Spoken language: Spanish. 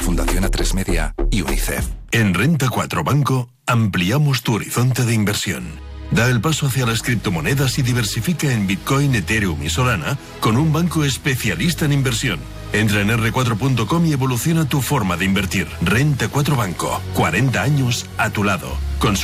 Fundación A3 Media y UNICEF. En Renta 4 Banco ampliamos tu horizonte de inversión. Da el paso hacia las criptomonedas y diversifica en Bitcoin, Ethereum y Solana con un banco especialista en inversión. Entra en r4.com y evoluciona tu forma de invertir. Renta 4 Banco. 40 años a tu lado.